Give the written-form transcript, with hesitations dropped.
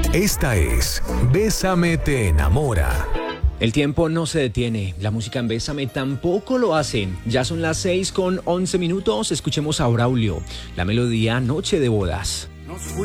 Esta es Bésame te enamora. El tiempo no se detiene, la música en Bésame tampoco lo hace. Ya son las 6:11. Escuchemos a Braulio, la melodía Noche de Bodas.